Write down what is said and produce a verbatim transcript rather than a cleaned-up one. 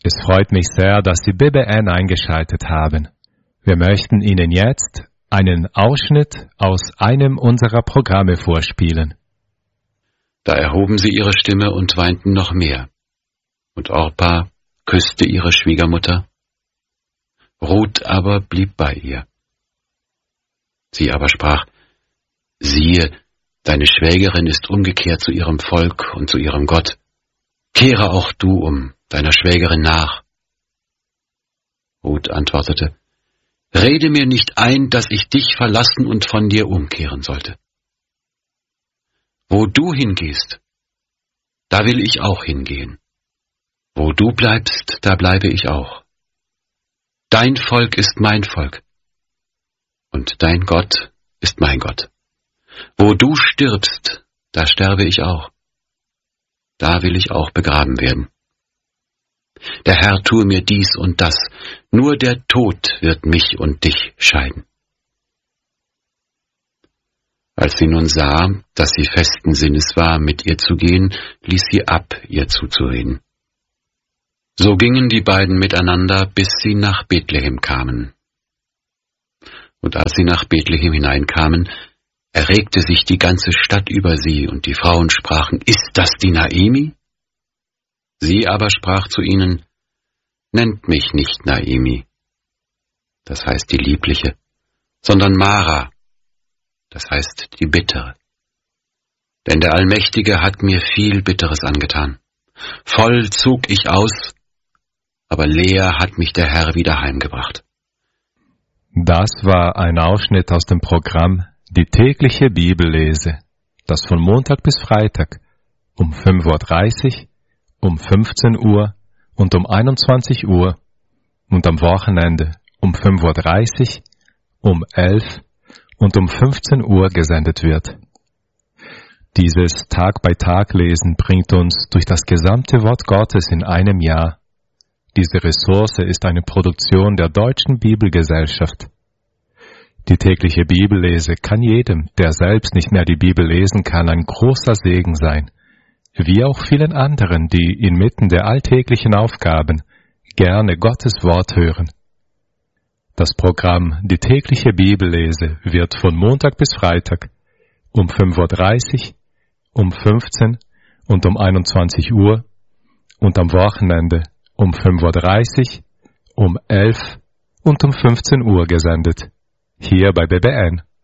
Es freut mich sehr, dass Sie B B N eingeschaltet haben. Wir möchten Ihnen jetzt einen Ausschnitt aus einem unserer Programme vorspielen. Da erhoben sie ihre Stimme und weinten noch mehr. Und Orpa küsste ihre Schwiegermutter. Ruth aber blieb bei ihr. Sie aber sprach: Siehe, deine Schwägerin ist umgekehrt zu ihrem Volk und zu ihrem Gott. Kehre auch du um, deiner Schwägerin nach. Ruth antwortete: Rede mir nicht ein, dass ich dich verlassen und von dir umkehren sollte. Wo du hingehst, da will ich auch hingehen. Wo du bleibst, da bleibe ich auch. Dein Volk ist mein Volk, und dein Gott ist mein Gott. Wo du stirbst, da sterbe ich auch. Da will ich auch begraben werden. Der Herr tue mir dies und das, nur der Tod wird mich und dich scheiden. Als sie nun sah, dass sie festen Sinnes war, mit ihr zu gehen, ließ sie ab, ihr zuzureden. So gingen die beiden miteinander, bis sie nach Bethlehem kamen. Und als sie nach Bethlehem hineinkamen, erregte sich die ganze Stadt über sie, und die Frauen sprachen: Ist das die Naemi? Sie aber sprach zu ihnen: Nennt mich nicht Naemi, das heißt die Liebliche, sondern Mara, das heißt die Bittere. Denn der Allmächtige hat mir viel Bitteres angetan. Voll zog ich aus, aber leer hat mich der Herr wieder heimgebracht. Das war ein Ausschnitt aus dem Programm Die tägliche Bibellese, das von Montag bis Freitag um fünf Uhr dreißig, um fünfzehn Uhr und um einundzwanzig Uhr und am Wochenende um fünf Uhr dreißig, um elf und um fünfzehn Uhr gesendet wird. Dieses Tag-bei-Tag-Lesen bringt uns durch das gesamte Wort Gottes in einem Jahr. Diese Ressource ist eine Produktion der Deutschen Bibelgesellschaft. Die tägliche Bibellese kann jedem, der selbst nicht mehr die Bibel lesen kann, ein großer Segen sein, wie auch vielen anderen, die inmitten der alltäglichen Aufgaben gerne Gottes Wort hören. Das Programm Die tägliche Bibellese wird von Montag bis Freitag um fünf Uhr dreißig, um fünfzehn und um einundzwanzig Uhr und am Wochenende um fünf Uhr dreißig, um elf und um fünfzehn Uhr gesendet, hier bei B B N.